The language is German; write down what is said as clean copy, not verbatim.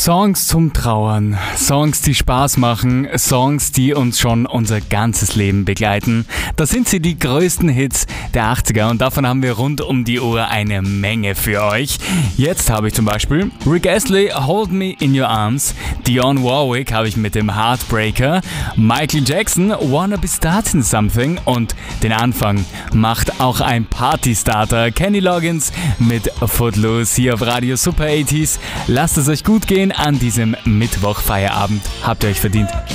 Songs zum Trauern, Songs, die Spaß machen, Songs, die uns schon unser ganzes Leben begleiten. Das sind sie, die größten Hits der 80er, und davon haben wir rund um die Uhr eine Menge für euch. Jetzt habe ich zum Beispiel Rick Astley, Hold Me in Your Arms, Dionne Warwick habe ich mit dem Heartbreaker, Michael Jackson, Wanna Be Starting Something, und den Anfang macht auch ein Partystarter, Kenny Loggins mit Footloose hier auf Radio Super 80s. Lasst es euch gut gehen an diesem Mittwoch-Feierabend. Habt ihr euch verdient.